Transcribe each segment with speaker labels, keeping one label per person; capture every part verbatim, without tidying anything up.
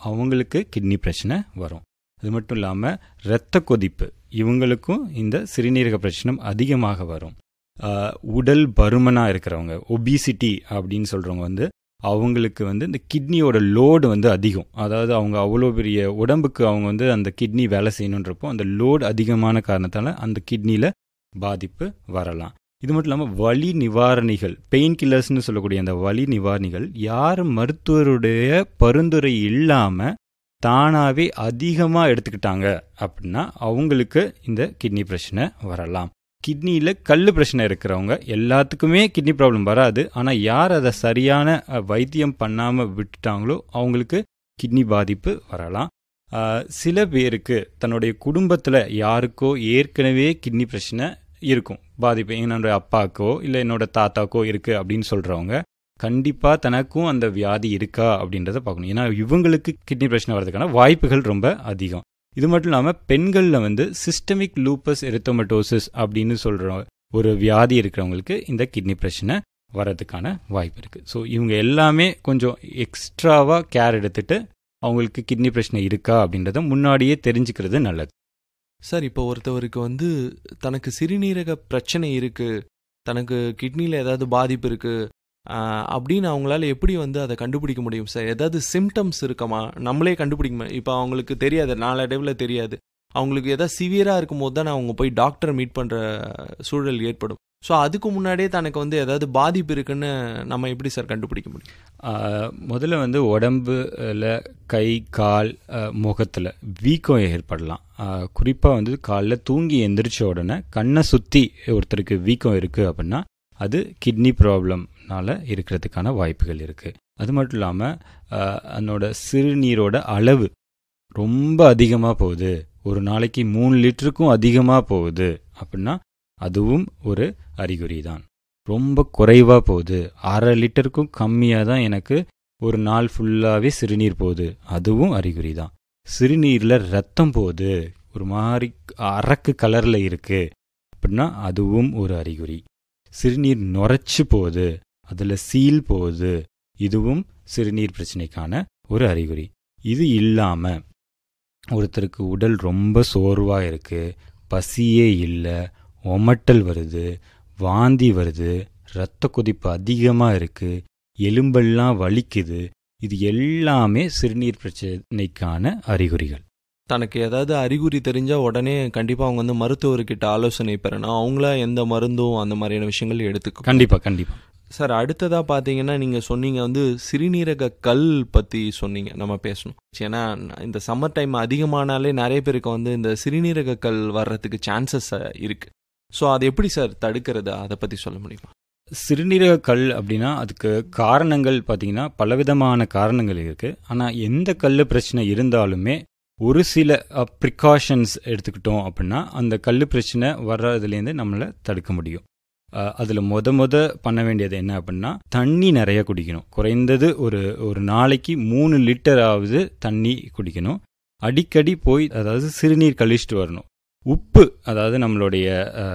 Speaker 1: அவங்களுக்கு கிட்னி பிரச்சனை வரும். அது மட்டும் இல்லாமல் இரத்த கொதிப்பு, இவங்களுக்கும் இந்த சிறுநீரக பிரச்சனை அதிகமாக வரும். உடல் பருமனாக இருக்கிறவங்க, ஒபிசிட்டி அப்படின்னு சொல்கிறவங்க வந்து அவங்களுக்கு வந்து இந்த கிட்னியோட லோடு வந்து அதிகம். அதாவது அவங்க அவ்வளோ பெரிய உடம்புக்கு அவங்க வந்து அந்த கிட்னி வேலை செய்யணுன்றப்போ அந்த லோடு அதிகமான காரணத்தால் அந்த கிட்னியில் பாதிப்பு வரலாம். இது மட்டும் இல்லாமல் வலி நிவாரணிகள், பெயின் கில்லர்ஸ்னு சொல்லக்கூடிய அந்த வலி நிவாரணிகள் யார் மருத்துவருடைய பரிந்துரை இல்லாமல் தானாகவே அதிகமாக எடுத்துக்கிட்டாங்க அப்படின்னா அவங்களுக்கு இந்த கிட்னி பிரச்சனை வரலாம். கிட்னியில் கல் பிரச்சனை இருக்கிறவங்க எல்லாத்துக்குமே கிட்னி ப்ராப்ளம் வராது. ஆனால் யார் அதை சரியான வைத்தியம் பண்ணாமல் விட்டுட்டாங்களோ அவங்களுக்கு கிட்னி பாதிப்பு வரலாம். சில பேருக்கு தன்னுடைய குடும்பத்தில் யாருக்கோ ஏற்கனவே கிட்னி பிரச்சனை இருக்கும், பாதிப்பு என்னோட அப்பாக்கோ இல்லை என்னோட தாத்தாக்கோ இருக்குது அப்படின்னு சொல்கிறவங்க கண்டிப்பாக தனக்கும் அந்த வியாதி இருக்கா அப்படின்றத பார்க்கணும். ஏன்னா இவங்களுக்கு கிட்னி பிரச்சனை வர்றதுக்கான வாய்ப்புகள் ரொம்ப அதிகம். இது மட்டும் இல்லாமல் பெண்களில் வந்து சிஸ்டமிக் லூப்பஸ் எரித்தோமட்டோசிஸ் அப்படின்னு சொல்கிற ஒரு வியாதி இருக்கிறவங்களுக்கு இந்த கிட்னி பிரச்சனை வர்றதுக்கான வாய்ப்பு இருக்குது. ஸோ இவங்க எல்லாமே கொஞ்சம் எக்ஸ்ட்ராவாக கேர் எடுத்துகிட்டு அவங்களுக்கு கிட்னி பிரச்சனை இருக்கா அப்படின்றத முன்னாடியே தெரிஞ்சுக்கிறது நல்லது.
Speaker 2: சார், இப்போ ஒருத்தவருக்கு வந்து தனக்கு சிறுநீரக பிரச்சனை இருக்குது, தனக்கு கிட்னியில் ஏதாவது பாதிப்பு இருக்குது அப்படின்னு அவங்களால எப்படி வந்து அதை கண்டுபிடிக்க முடியும் சார்? ஏதாவது சிம்டம்ஸ் இருக்குமா? நம்மளே கண்டுபிடிக்குமா? இப்போ அவங்களுக்கு தெரியாது, நாளடைவில் தெரியாது, அவங்களுக்கு ஏதாவது சிவியராக இருக்கும் போது தான் அவங்க போய் டாக்டரை மீட் பண்ணுற சூழல் ஏற்படும். ஸோ அதுக்கு முன்னாடியே தனக்கு வந்து ஏதாவது பாதிப்பு இருக்குன்னு நம்ம எப்படி சார் கண்டுபிடிக்க முடியும்?
Speaker 1: முதல்ல வந்து உடம்புல கை கால் முகத்தில் வீக்கம் ஏற்படலாம். குறிப்பாக வந்து காலைல தூங்கி எந்திரிச்ச உடனே கண்ணை சுற்றி ஒருத்தருக்கு வீக்கம் இருக்குது அப்படின்னா அது கிட்னி ப்ராப்ளம்னால இருக்கிறதுக்கான வாய்ப்புகள் இருக்குது. அது மட்டும் இல்லாமல் அதனோட சிறுநீரோட அளவு ரொம்ப அதிகமாக போகுது, ஒரு நாளைக்கு மூணு லிட்டருக்கும் அதிகமாக போகுது அப்படின்னா அதுவும் ஒரு அறிகுறி தான். ரொம்ப குறைவாக போகுது, அரை லிட்டருக்கும் கம்மியாக தான் எனக்கு ஒரு நாள் ஃபுல்லாகவே சிறுநீர் போகுது, அதுவும் அறிகுறி தான். சிறுநீரில் ரத்தம் போகுது, ஒரு மாதிரி அரக்கு கலரில் இருக்குது அப்படின்னா அதுவும் ஒரு அறிகுறி. சிறுநீர் நுரைச்சி போகுது, அதில் சீல் போகுது, இதுவும் சிறுநீர் பிரச்சனைக்கான ஒரு அறிகுறி. இது இல்லாமல் ஒருத்தருக்கு உடல் ரொம்ப சோர்வாக இருக்குது, பசியே இல்லை, ஒமட்டல் வருது, வாந்தி வருது, இரத்த கொதிப்பு அதிகமாக இருக்குது, எலும்பெல்லாம் வலிக்குது, இது எல்லாமே சிறுநீர் பிரச்சனைக்கான அறிகுறிகள்.
Speaker 2: தனக்கு ஏதாவது அறிகுறி தெரிஞ்சால் உடனே கண்டிப்பாக அவங்க வந்து மருத்துவர்கிட்ட ஆலோசனை பெறணும். அவங்கள எந்த மருந்தும் அந்த மாதிரியான விஷயங்கள் எடுத்துக்க
Speaker 1: கண்டிப்பாக கண்டிப்பாக
Speaker 2: சார். அடுத்ததாக பார்த்தீங்கன்னா நீங்கள் சொன்னீங்க வந்து சிறுநீரக கல் பற்றி சொன்னீங்க, நம்ம பேசணும். ஏன்னா இந்த சம்மர் டைம் அதிகமானாலே நிறைய பேருக்கு வந்து இந்த சிறுநீரக கல் வர்றதுக்கு சான்சஸ் இருக்குது. ஸோ அதை எப்படி சார் தடுக்கிறது, அதை பற்றி சொல்ல முடியுமா?
Speaker 1: சிறுநீரக கல் அப்படின்னா அதுக்கு காரணங்கள் பார்த்தீங்கன்னா பலவிதமான காரணங்கள் இருக்குது. ஆனால் எந்த கல் பிரச்சனை இருந்தாலுமே ஒரு சில ப்ரிகாஷன்ஸ் எடுத்துக்கிட்டோம் அப்படின்னா அந்த கல் பிரச்சனை வர்றதுலேருந்து நம்மளை தடுக்க முடியும். அதில் மொத மொத பண்ண வேண்டியது என்ன அப்படின்னா தண்ணி நிறைய குடிக்கணும். குறைந்தது ஒரு ஒரு நாளைக்கு மூணு லிட்டராவது தண்ணி குடிக்கணும். அடிக்கடி போய் அதாவது சிறுநீர் கழிச்சிட்டு வரணும். உப்பு, அதாவது நம்மளுடைய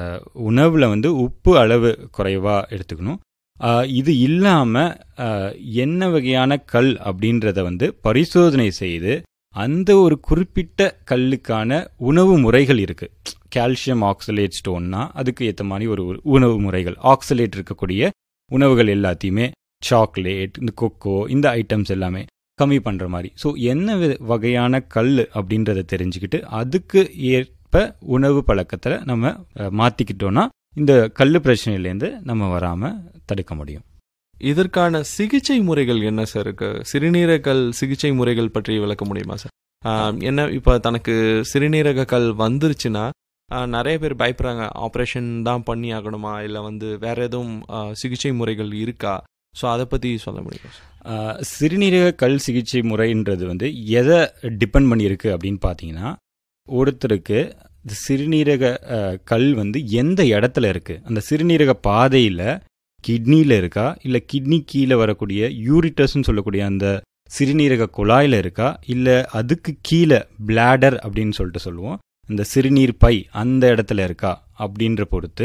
Speaker 1: உணவில் வந்து உப்பு அளவு குறைவாக எடுத்துக்கணும். இது இல்லாமல் என்ன வகையான கல் அப்படின்றத வந்து பரிசோதனை செய்து அந்த ஒரு குறிப்பிட்ட கல்லுக்கான உணவு முறைகள் இருக்குது. கால்சியம் ஆக்சலேட் ஸ்டோன்னா அதுக்கு ஏற்ற மாதிரி ஒரு உணவு முறைகள், ஆக்சலேட் இருக்கக்கூடிய உணவுகள் எல்லாத்தையுமே சாக்லேட், இந்த கொக்கோ, இந்த ஐட்டம்ஸ் எல்லாமே கம்மி பண்ணுற மாதிரி. ஸோ என்ன வகையான கல் அப்படின்றத தெரிஞ்சுக்கிட்டு அதுக்கு ஏற்ப உணவு பழக்கத்தில் நம்ம மாற்றிக்கிட்டோன்னா இந்த கல் பிரச்சனையிலேருந்து நம்ம வராமல் தடுக்க முடியும்.
Speaker 2: இதற்கான சிகிச்சை முறைகள் என்ன சார் இருக்கு? சிறுநீரக கல் சிகிச்சை முறைகள் பற்றி விளக்க முடியுமா சார்? என்ன இப்போ தனக்கு சிறுநீரக கல் வந்துருச்சுன்னா நிறைய பேர் பயப்படுறாங்க, ஆப்ரேஷன் தான் பண்ணி ஆகணுமா இல்லை வந்து வேற எதுவும் சிகிச்சை முறைகள் இருக்கா? ஸோ அதை பற்றி சொல்ல முடியுமா?
Speaker 1: சிறுநீரக கல் சிகிச்சை முறைன்றது வந்து எதை டிபெண்ட் பண்ணியிருக்கு அப்படின்னு பார்த்தீங்கன்னா ஒருத்தருக்கு சிறுநீரக கல் வந்து எந்த இடத்துல இருக்குது, அந்த சிறுநீரக பாதையில் கிட்னியில் இருக்கா இல்லை கிட்னி கீழே வரக்கூடிய யூரிட்டஸ்ன்னு சொல்லக்கூடிய அந்த சிறுநீரக குழாயில் இருக்கா இல்லை அதுக்கு கீழே பிளாடர் அப்படின்னு சொல்லிட்டு சொல்லுவோம், இந்த சிறுநீர் பை அந்த இடத்துல இருக்கா அப்படின்ற பொறுத்து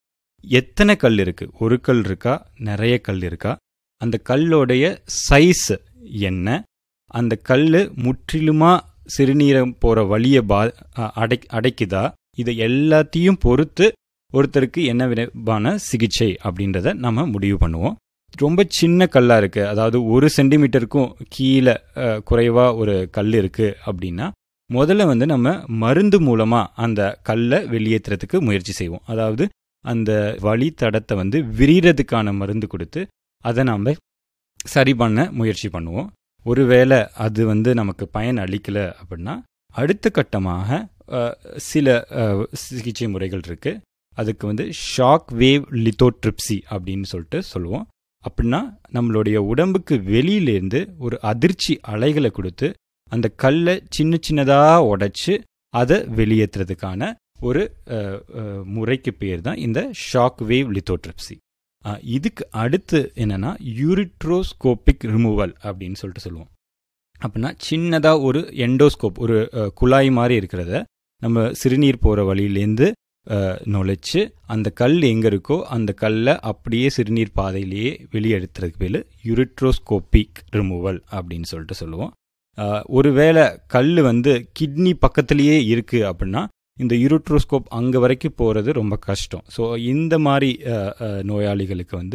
Speaker 1: எத்தனை கல் இருக்குது, ஒரு கல் இருக்கா நிறைய கல் இருக்கா, அந்த கல்லோடைய சைஸ் என்ன, அந்த கல் முற்றிலுமாக சிறுநீரம் போகிற வழியை பா அடை அடைக்குதா இதை எல்லாத்தையும் பொறுத்து ஒருத்தருக்கு என்ன விதமான சிகிச்சை அப்படின்றத நம்ம முடிவு பண்ணுவோம். ரொம்ப சின்ன கல்லாக இருக்குது, அதாவது ஒரு சென்டிமீட்டருக்கும் கீழே குறைவாக ஒரு கல் இருக்குது அப்படின்னா முதல்ல வந்து நம்ம மருந்து மூலமாக அந்த கல்லை வெளியேற்றுறதுக்கு முயற்சி செய்வோம். அதாவது அந்த வழித்தடத்தை வந்து விரிகிறதுக்கான மருந்து கொடுத்து அதை நம்ம சரி பண்ண முயற்சி பண்ணுவோம். ஒருவேளை அது வந்து நமக்கு பயன் அளிக்கலை அப்படின்னா அடுத்த கட்டமாக சில சிகிச்சை முறைகள் இருக்குது. அதுக்கு வந்து ஷாக் வேவ் லித்தோட்ரிப்சி அப்படின்னு சொல்லிட்டு சொல்லுவோம். அப்படின்னா நம்மளுடைய உடம்புக்கு வெளியிலேருந்து ஒரு அதிர்ச்சி அலைகளை கொடுத்து அந்த கல்லை சின்ன சின்னதாக உடைச்சி அதை வெளியேற்றுறதுக்கான ஒரு முறைக்கு பேர் தான் இந்த ஷாக் வேவ் லித்தோட்ரிப்சி. இதுக்கு அடுத்து என்னென்னா யூரிட்ரோஸ்கோபிக் ரிமூவல் அப்படின்னு சொல்லிட்டு சொல்லுவோம். அப்படின்னா சின்னதாக ஒரு எண்டோஸ்கோப், ஒரு குழாய் மாதிரி இருக்கிறத நம்ம சிறுநீர் போகிற வழியிலேருந்து நுழைச்சி அந்த கல் எங்கே இருக்கோ அந்த கல்லை அப்படியே சிறுநீர் பாதையிலேயே வெளியெடுத்துறதுக்கு பேர் யூரிட்ரோஸ்கோபிக் ரிமூவல் அப்படின்னு சொல்லிட்டு சொல்லுவோம். ஒருவேளை கல் வந்து கிட்னி பக்கத்துலேயே இருக்குது அப்படின்னா இந்த யூரிட்ரோஸ்கோப் அங்கே வரைக்கும் போகிறது ரொம்ப கஷ்டம். ஸோ இந்த மாதிரி நோயாளிகளுக்கு வந்து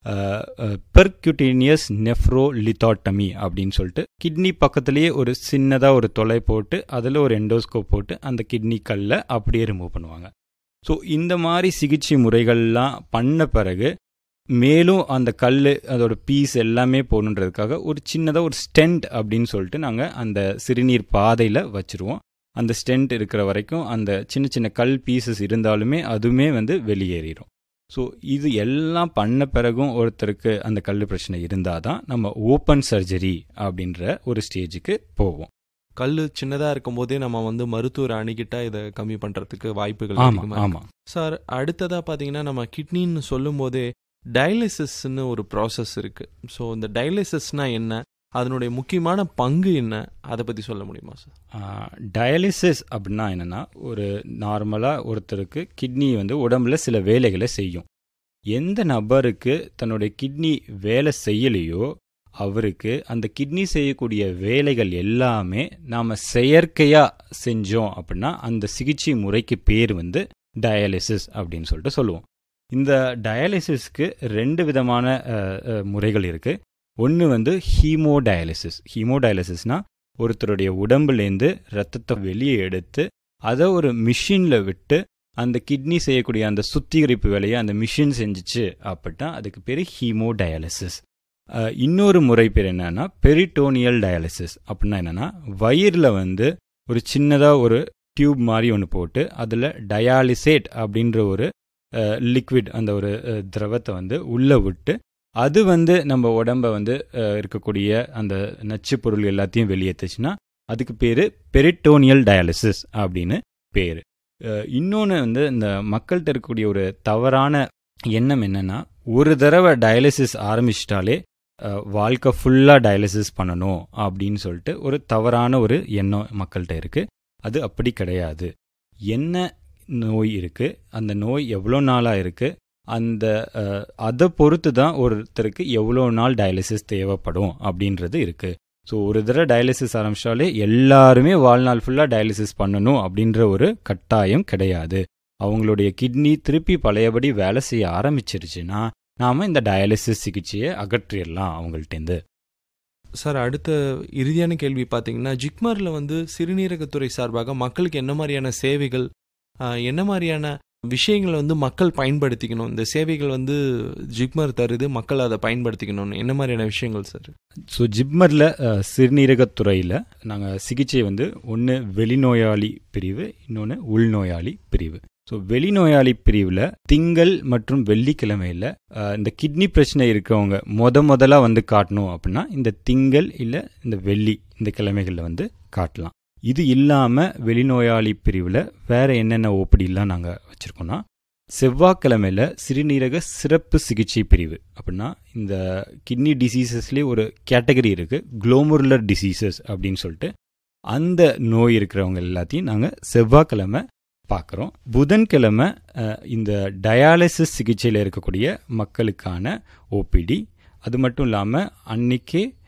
Speaker 1: பெர்க்யூட்டேனியஸ் நெஃப்ரோலித்தாட்டமி அப்படின்னு சொல்லிட்டு கிட்னி பக்கத்துலேயே ஒரு சின்னதாக ஒரு தொலை போட்டு அதில் ஒரு எண்டோஸ்கோப் போட்டு அந்த கிட்னி கல்லை அப்படியே ரிமூவ் பண்ணுவாங்க. ஸோ இந்த மாதிரி சிகிச்சை முறைகள்லாம் பண்ண பிறகு மேலும் அந்த கல் அதோட பீஸ் எல்லாமே போகணுன்றதுக்காக ஒரு சின்னதாக ஒரு ஸ்டென்ட் அப்படின்னு சொல்லிட்டு நாங்கள் அந்த சிறுநீர் பாதையில் வச்சுருவோம். அந்த ஸ்டென்ட் இருக்கிற வரைக்கும் அந்த சின்ன சின்ன கல் பீசஸ் இருந்தாலுமே அதுவுமே வந்து வெளியேறிடும். ஸோ இது எல்லாம் பண்ண பிறகும் ஒருத்தருக்கு அந்த கல் பிரச்சனை இருந்தால் தான் நம்ம ஓப்பன் சர்ஜரி அப்படின்ற ஒரு ஸ்டேஜுக்கு போவோம்.
Speaker 2: கல் சின்னதாக இருக்கும் போதே நம்ம வந்து மருத்துவரை அணுகிட்டா இதை கம்மி பண்ணுறதுக்கு வாய்ப்புகள்.
Speaker 1: ஆமாம் ஆமாம்
Speaker 2: சார். அடுத்ததாக பார்த்தீங்கன்னா நம்ம கிட்னின்னு சொல்லும் போதே டயாலிசிஸ்ன்னு ஒரு ப்ராசஸ் இருக்குது. ஸோ இந்த டயாலிசிஸ்னால் என்ன, அதனுடைய முக்கியமான பங்கு என்ன, அதை பற்றி சொல்ல முடியுமா சார்?
Speaker 1: டயாலிசிஸ் அப்படின்னா என்னென்னா, ஒரு நார்மலாக ஒருத்தருக்கு கிட்னி வந்து உடம்புல சில வேலைகளை செய்யும். எந்த நபருக்கு தன்னுடைய கிட்னி வேலை செய்யலையோ அவருக்கு அந்த கிட்னி செய்யக்கூடிய வேலைகள் எல்லாமே நாம் செயற்கையாக செஞ்சோம் அப்படின்னா அந்த சிகிச்சை முறைக்கு பேர் வந்து டயாலிசிஸ் அப்படின்னு சொல்லிட்டு சொல்லுவோம். இந்த டயாலிசிஸ்க்கு ரெண்டு விதமான முறைகள் இருக்குது. ஒன்று வந்து ஹீமோடயாலிசிஸ். ஹீமோடயாலிசிஸ்னால் ஒருத்தருடைய உடம்புலேருந்து ரத்தத்தை வெளியே எடுத்து அதை ஒரு மிஷினில் விட்டு அந்த கிட்னி செய்யக்கூடிய அந்த சுத்திகரிப்பு வேலையை அந்த மிஷின் செஞ்சிச்சு அப்படின்னா அதுக்கு பேர் ஹீமோடயாலிசிஸ். இன்னொரு முறை பேர் என்னன்னா பெரிட்டோனியல் டயாலிசிஸ். அப்படின்னா என்னென்னா வயிறில் வந்து ஒரு சின்னதாக ஒரு டியூப் மாதிரி ஒன்று போட்டு அதில் டயாலிசேட் அப்படின்ற ஒரு லிக்விட், அந்த ஒரு திரவத்தை வந்து உள்ளே விட்டு அது வந்து நம்ம உடம்பை வந்து இருக்கக்கூடிய அந்த நச்சு பொருள் எல்லாத்தையும் வெளியேற்றுச்சுன்னா அதுக்கு பேர் பெரிட்டோனியல் டயாலிசிஸ் அப்படின்னு பேர். இன்னொன்று வந்து இந்த மக்கள்கிட்ட இருக்கக்கூடிய ஒரு தவறான எண்ணம் என்னென்னா, ஒரு தடவை டயாலிசிஸ் ஆரம்பிச்சிட்டாலே வாழ்க்கை ஃபுல்லாக டயாலிசிஸ் பண்ணணும் அப்படின்னு சொல்லிட்டு ஒரு தவறான ஒரு எண்ணம் மக்கள்கிட்ட இருக்குது. அது அப்படி கிடையாது. என்ன நோய் இருக்குது, அந்த நோய் எவ்வளோ நாளாக இருக்குது, அந்த அதை பொறுத்து தான் ஒருத்தருக்கு எவ்வளோ நாள் டயாலிசிஸ் தேவைப்படும் அப்படின்றது இருக்குது. ஸோ ஒரு தடவை டயாலிசிஸ் ஆரம்பிச்சாலே எல்லாருமே வாழ்நாள் ஃபுல்லாக டயாலிசிஸ் பண்ணணும் அப்படின்ற ஒரு கட்டாயம் கிடையாது. அவங்களுடைய கிட்னி திருப்பி பழையபடி வேலை செய்ய ஆரம்பிச்சிருச்சுன்னா நாம் இந்த டயாலிசிஸ் சிகிச்சையை அகற்றிடலாம் அவங்கள்ட்டேருந்து.
Speaker 2: சார், அடுத்த இறுதியான கேள்வி பார்த்தீங்கன்னா, ஜிப்மரில் வந்து சிறுநீரகத்துறை சார்பாக மக்களுக்கு என்ன மாதிரியான சேவைகள், என்ன மாதிரியான விஷயங்களை வந்து மக்கள் பயன்படுத்திக்கணும், இந்த சேவைகள் வந்து ஜிப்மர் தருது, மக்கள் அதை பயன்படுத்திக்கணும்னு என்ன மாதிரியான விஷயங்கள் சார்?
Speaker 1: ஸோ ஜிப்மரில் சிறுநீரகத்துறையில் நாங்கள் சிகிச்சை வந்து ஒன்று வெளிநோயாளி பிரிவு, இன்னொன்று உள்நோயாளி பிரிவு. ஸோ வெளிநோயாளி பிரிவில் திங்கள் மற்றும் வெள்ளிக்கிழமையில் இந்த கிட்னி பிரச்சனை இருக்கவங்க முத முதலாக வந்து காட்டணும் அப்படின்னா இந்த திங்கள் இல்லை இந்த வெள்ளி இந்த கிழமைகளில் வந்து காட்டலாம். இது இல்லாமல் வெளிநோயாளி பிரிவில் வேறு என்னென்ன ஓபிடிலாம் நாங்கள் வச்சுருக்கோன்னா, செவ்வாய்க்கிழமையில் சிறுநீரக சிறப்பு சிகிச்சை பிரிவு. அப்படின்னா இந்த கிட்னி டிசீசஸ்லேயே ஒரு கேட்டகரி இருக்குது, குளோமருலர் டிசீசஸ் அப்படின்னு சொல்லிட்டு. அந்த நோய் இருக்கிறவங்க எல்லாத்தையும் நாங்கள் செவ்வாய்க்கிழமை பார்க்குறோம். புதன்கிழமை இந்த டயாலிசிஸ் சிகிச்சையில் இருக்கக்கூடிய மக்களுக்கான ஓபிடி. அது மட்டும் இல்லாமல் அன்றைக்கே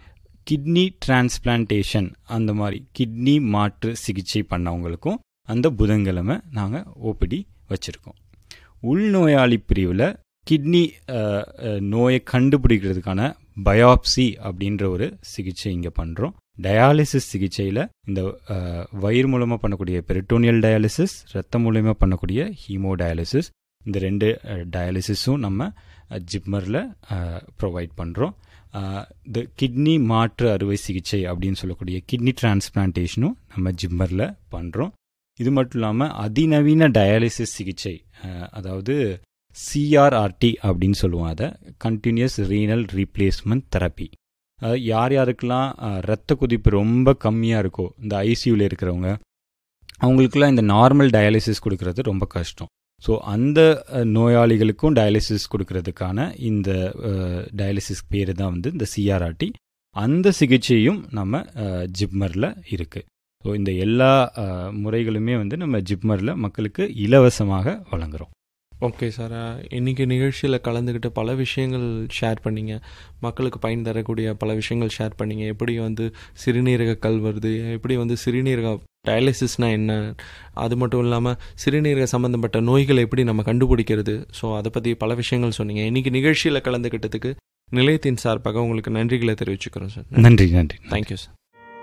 Speaker 1: கிட்னி டிரான்ஸ்பிளான்டேஷன் அந்த மாதிரி கிட்னி மாற்று சிகிச்சை பண்ணவங்களுக்கும் அந்த புதன்கிழமை நாங்கள் ஓபிடி வச்சுருக்கோம். உள்நோயாளி பிரிவில் கிட்னி நோயை கண்டுபிடிக்கிறதுக்கான பயாப்சி அப்படின்ற ஒரு சிகிச்சை இங்கே பண்ணுறோம். டயாலிசிஸ் சிகிச்சையில் இந்த வயிறு மூலமாக பண்ணக்கூடிய பெரிட்டோனியல் டயாலிசிஸ், ரத்தம் மூலமாக பண்ணக்கூடிய ஹீமோ டயாலிசிஸ், இந்த ரெண்டு டயாலிசிஸும் நம்ம ஜிப்மரில் ப்ரொவைட் பண்ணுறோம். இந்த கிட்னி மாற்று அறுவை சிகிச்சை அப்படின்னு சொல்லக்கூடிய கிட்னி டிரான்ஸ்பிளான்டேஷனும் நம்ம ஜிப்மரில் பண்ணுறோம். இது மட்டும் இல்லாமல் அதிநவீன டயாலிசிஸ் சிகிச்சை, அதாவது சிஆர்ஆர்டி அப்படின்னு சொல்லுவோம், அதை கண்டினியூஸ் ரீனல் ரீப்ளேஸ்மெண்ட் தெரப்பி. அதாவது யார் யாருக்கெல்லாம் ரத்த கொதிப்பு ரொம்ப கம்மியாக இருக்கோ, இந்த ஐசியூவில் இருக்கிறவங்க, அவங்களுக்குலாம் இந்த நார்மல் டயாலிசிஸ் கொடுக்கறது ரொம்ப கஷ்டம். ஸோ அந்த நோயாளிகளுக்கும் டயாலிசிஸ் கொடுக்கறதுக்கான இந்த டயாலிசிஸ் பேர் தான் வந்து இந்த சிஆர்ஆர்டி. அந்த சிகிச்சையும் நம்ம ஜிப்மரில் இருக்குது. ஸோ இந்த எல்லா முறைகளுமே வந்து நம்ம ஜிப்மரில் மக்களுக்கு இலவசமாக வழங்குகிறோம்.
Speaker 2: ஓகே சார், இன்றைக்கி நிகழ்ச்சியில் கலந்துக்கிட்டு பல விஷயங்கள் ஷேர் பண்ணிங்க, மக்களுக்கு பயன் தரக்கூடிய பல விஷயங்கள் ஷேர் பண்ணிங்க. எப்படி வந்து சிறுநீரக கல் வருது, எப்படி வந்து சிறுநீரக டயாலிசிஸ்னால் என்ன, அது மட்டும் இல்லாமல் சிறுநீரக சம்மந்தப்பட்ட நோய்களை எப்படி நம்ம கண்டுபிடிக்கிறது, ஸோ அதை பற்றி பல விஷயங்கள் சொன்னீங்க. இன்றைக்கி நிகழ்ச்சியில் கலந்துக்கிட்டதுக்கு நிலையத்தின் சார்பாக உங்களுக்கு நன்றிகளை தெரிவிச்சுக்கிறோம் சார்.
Speaker 1: நன்றி நன்றி
Speaker 2: தேங்க்யூ சார்.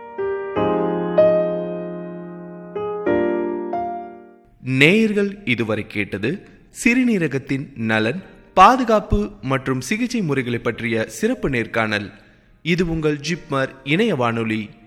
Speaker 3: நேயர்கள் இதுவரை கேட்டது சிறுநீரகத்தின் நலன், பாதுகாப்பு மற்றும் சிகிச்சை முறைகளை பற்றிய சிறப்பு நேர்காணல். இது உங்கள் ஜிப்மர் இணைய வானொலி.